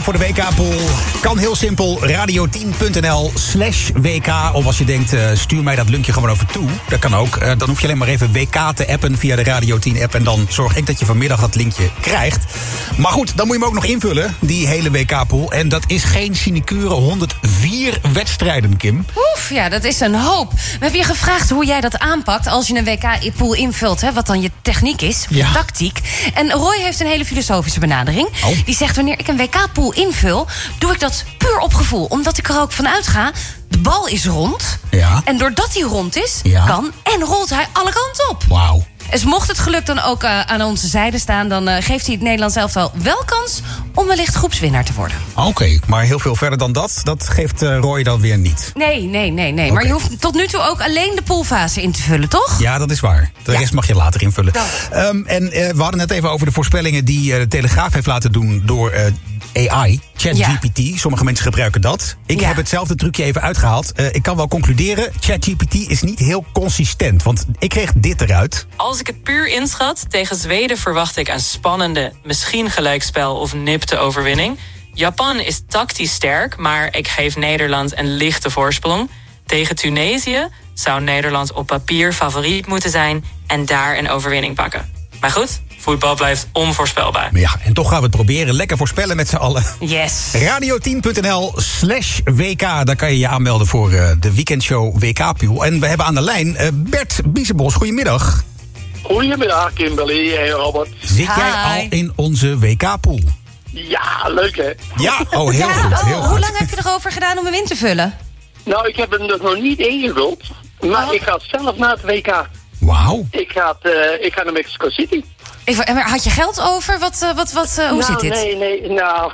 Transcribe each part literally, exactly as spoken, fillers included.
voor de W K-pool? Kan heel simpel. radio tien punt n l slash W K. Of als je denkt, uh, stuur mij dat linkje gewoon over toe. Dat kan ook. Uh, dan hoef je alleen maar even W K te appen via de Radio tien app. En dan zorg ik dat je vanmiddag dat linkje krijgt. Maar goed, dan moet je hem ook nog invullen, die hele W K-pool. En dat is geen sinecure honderdvier wedstrijden, Kim. Oef, ja, dat is een hoop. We hebben je gevraagd hoe jij dat aanpakt als je een W K-pool invult. Hè, wat dan je techniek is, Ja. tactiek. En Roy heeft een hele filosofische benadering. Oh. Die zegt, wanneer ik een W K-pool invul, doe ik dat puur op gevoel. Omdat ik er ook van uitga, de bal is rond. Ja. En doordat hij rond is, Ja. kan en rolt hij alle kanten op. Wauw. Dus mocht het geluk dan ook uh, aan onze zijde staan, dan uh, geeft hij het Nederlands elftal wel kans om wellicht groepswinnaar te worden. Oké, okay, maar heel veel verder dan dat, dat geeft uh, Roy dan weer niet. Nee, nee, nee, nee. Okay. Maar je hoeft tot nu toe ook alleen de poolfase in te vullen, toch? Ja, dat is waar. De Ja. rest mag je later invullen. Nou. Um, en uh, we hadden net even over de voorspellingen die uh, de Telegraaf heeft laten doen door uh, A I, ChatGPT. Ja. Sommige mensen gebruiken dat. Ik Ja. heb hetzelfde trucje even uitgehaald. Uh, ik kan wel concluderen, ChatGPT is niet heel consistent. Want ik kreeg dit eruit. Als ik het puur inschat, tegen Zweden verwacht ik een spannende, misschien gelijkspel of nipte overwinning. Japan is tactisch sterk, maar ik geef Nederland een lichte voorsprong. Tegen Tunesië zou Nederland op papier favoriet moeten zijn en daar een overwinning pakken. Maar goed, voetbal blijft onvoorspelbaar. Maar ja, en toch gaan we het proberen. Lekker voorspellen met z'n allen. Yes. radio tien punt n l slash W K. Daar kan je je aanmelden voor uh, de weekendshow W K-pool. En we hebben aan de lijn uh, Bert Biesebos. Goedemiddag. Goedemiddag, Kimberly en Robert. Zit Hi. jij al in onze W K-pool? Ja, leuk hè? Ja, oh heel Ja, goed. Heel oh, goed. hoe lang heb je erover gedaan om hem in te vullen? Nou, ik heb hem dus nog niet ingevuld, maar Oh. ik ga zelf naar het W K. Wauw. Ik ga, uh, ik ga naar Mexico City. Ik, maar had je geld over? Wat, uh, wat, wat, uh, hoe nou, zit dit? Nee, nee, nou,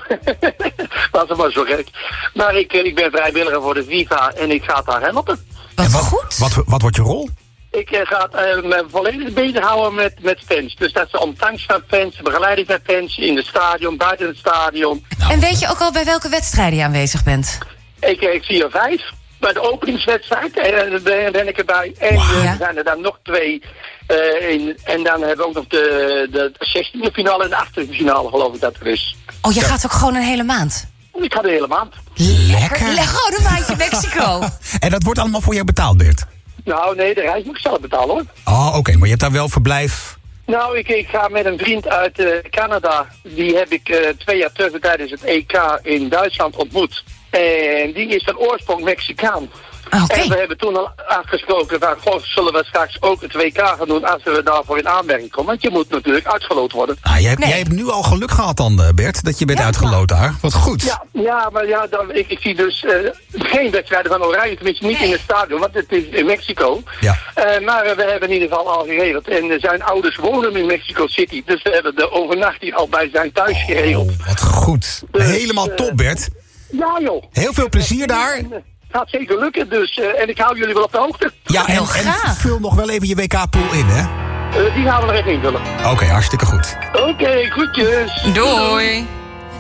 was het maar zo gek. Maar ik, ik ben vrijwilliger voor de FIFA en ik ga daar helpen. Wat, En wat, goed. Wat, wat wordt je rol? Ik uh, ga uh, me volledig bezighouden met, met fans. Dus dat is ontvangst van fans, begeleiding van fans in het stadion, buiten het stadion. En weet je ook al bij welke wedstrijden je aanwezig bent? Ik, ik zie er vijf. Bij de openingswedstrijd en dan ben, ben ik erbij. En Wow. uh, Ja. er zijn er dan nog twee. Uh, in, en dan hebben we ook nog de, de zestiende finale en de achttiende finale, geloof ik dat er is. Oh, je gaat ook gewoon een hele maand? Ik ga de hele maand. Lekker. Leg gewoon een maandje Mexico. En dat wordt allemaal voor jou betaald, Bert? Nou, nee, de reis moet ik zelf betalen hoor. Oh, oké. Okay, maar je hebt daar wel verblijf. Nou, ik, ik ga met een vriend uit uh, Canada. Die heb ik uh, twee jaar terug tijdens het E K in Duitsland ontmoet. En die is van oorsprong Mexicaan. Oké. En we hebben toen al afgesproken van, goh, zullen we straks ook het W K gaan doen als we daarvoor in aanmerking komen. Want je moet natuurlijk uitgeloot worden. Ah, jij, hebt, Nee. jij hebt nu al geluk gehad dan, uh, Bert, dat je bent Ja, uitgeloot daar. Wat goed. Ja, ja, maar ja, dan, ik, ik zie dus uh, geen wedstrijden van Oranje, tenminste niet Nee. in het stadion, want het is in Mexico. Ja. Uh, maar uh, we hebben in ieder geval al geregeld. En uh, zijn ouders wonen in Mexico City, dus we hebben de overnachting al bij zijn thuis geregeld. Oh, wat goed. Dus, Helemaal uh, top, Bert. Ja joh. Heel veel plezier daar. En, uh, gaat zeker lukken, dus, uh, en ik hou jullie wel op de hoogte. Ja, en, Heel en graag. vul nog wel even je W K-pool in, hè? Uh, die gaan we nog even invullen. Oké, okay, hartstikke goed. Oké, okay, groetjes. Doei.